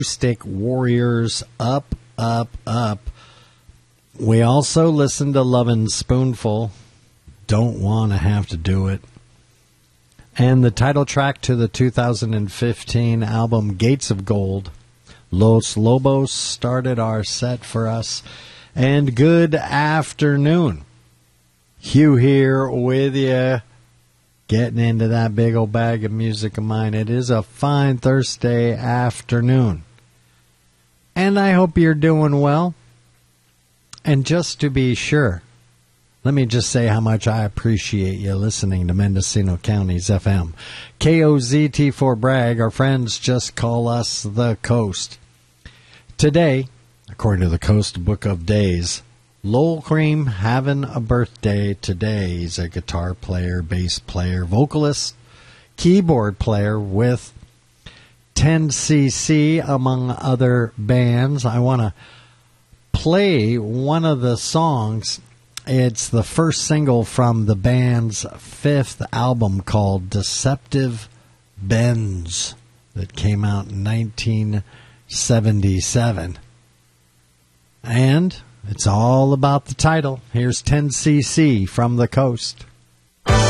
Stick Warriors, Up, Up, Up. We also listened to Lovin' Spoonful, Don't Wanna Have to Do It. And the title track to the 2015 album Gates of Gold, Los Lobos, started our set for us. And good afternoon. Hugh here with you, getting into that big old bag of music of mine. It is a fine Thursday afternoon. And I hope you're doing well. And just to be sure, let me just say how much I appreciate you listening to Mendocino County's FM. KOZT for Bragg. Our friends just call us the Coast. Today, according to the Coast Book of Days, Lowell Cream having a birthday today. He's a guitar player, bass player, vocalist, keyboard player with 10cc, among other bands. I want to play one of the songs. It's the first single from the band's fifth album called Deceptive Bends that came out in 1977. And it's all about the title. Here's 10cc from the Coast.